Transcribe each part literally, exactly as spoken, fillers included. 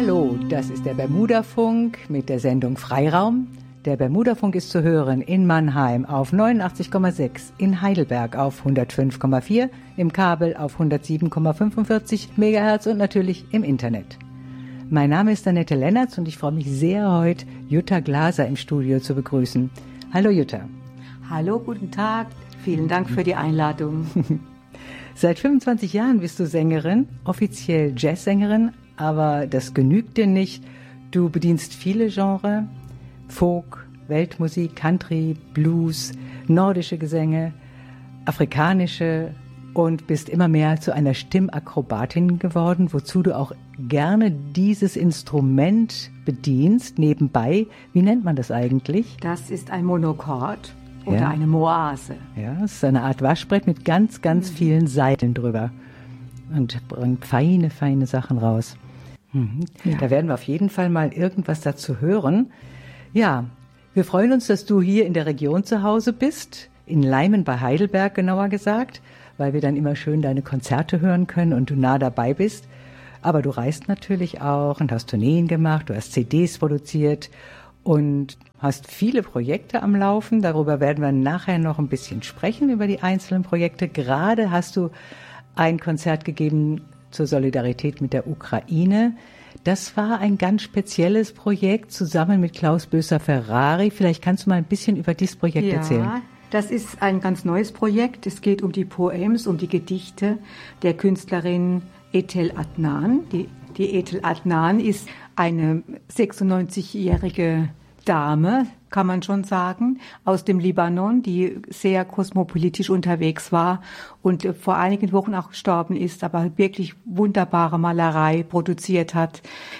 Hallo, das ist der Bermudafunk mit der Sendung Freiraum. Der Bermudafunk ist zu hören in Mannheim auf neunundachtzig Komma sechs, in Heidelberg auf hundertfünf Komma vier, im Kabel auf hundertsieben Komma fünfundvierzig Megahertz und natürlich im Internet. Mein Name ist Annette Lennertz und ich freue mich sehr, heute Jutta Glaser im Studio zu begrüßen. Hallo Jutta. Hallo, guten Tag. Vielen Dank für die Einladung. Seit fünfundzwanzig Jahren bist du Sängerin, offiziell Jazzsängerin, aber das genügt dir nicht. Du bedienst viele Genres, Folk, Weltmusik, Country, Blues, nordische Gesänge, afrikanische und bist immer mehr zu einer Stimmakrobatin geworden, wozu du auch gerne dieses Instrument bedienst, nebenbei. Wie nennt man das eigentlich? Das ist ein Monochord oder ja. eine Moase. Ja, es ist eine Art Waschbrett mit ganz, ganz mhm. vielen Seiten drüber und bringt feine, feine Sachen raus. Mhm. Ja. Da werden wir auf jeden Fall mal irgendwas dazu hören. Ja, wir freuen uns, dass du hier in der Region zu Hause bist, in Leimen bei Heidelberg genauer gesagt, weil wir dann immer schön deine Konzerte hören können und du nah dabei bist. Aber du reist natürlich auch und hast Tourneen gemacht, du hast C Ds produziert und hast viele Projekte am Laufen. Darüber werden wir nachher noch ein bisschen sprechen, über die einzelnen Projekte. Gerade hast du ein Konzert gegeben zur Solidarität mit der Ukraine. Das war ein ganz spezielles Projekt zusammen mit Klaus Böser-Ferrari. Vielleicht kannst du mal ein bisschen über dieses Projekt ja, erzählen. Ja, das ist ein ganz neues Projekt. Es geht um die Poems, um die Gedichte der Künstlerin Etel Adnan. Die, die Etel Adnan ist eine sechsundneunzigjährige Dame, kann man schon sagen, aus dem Libanon, die sehr kosmopolitisch unterwegs war und vor einigen Wochen auch gestorben ist, aber wirklich wunderbare Malerei produziert hat,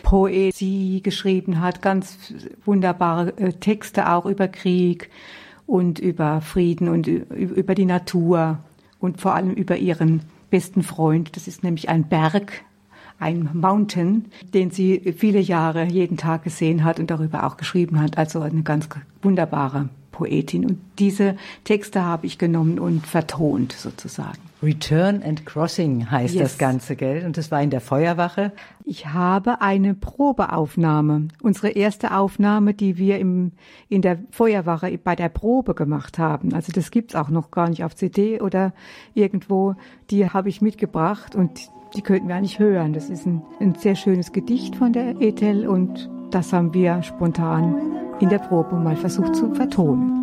Poesie geschrieben hat, ganz wunderbare Texte auch über Krieg und über Frieden und über die Natur und vor allem über ihren besten Freund. Das ist nämlich ein Berg, ein Mountain, den sie viele Jahre jeden Tag gesehen hat und darüber auch geschrieben hat. Also eine ganz wunderbare Poetin. Und diese Texte habe ich genommen und vertont sozusagen. Return and Crossing heißt yes. das Ganze, gell? Und das war in der Feuerwache. Ich habe eine Probeaufnahme. Unsere erste Aufnahme, die wir im, in der Feuerwache bei der Probe gemacht haben. Also das gibt's auch noch gar nicht auf C D oder irgendwo. Die habe ich mitgebracht und die könnten wir eigentlich hören. Das ist ein, ein sehr schönes Gedicht von der Etel und das haben wir spontan in der Probe mal versucht zu vertonen.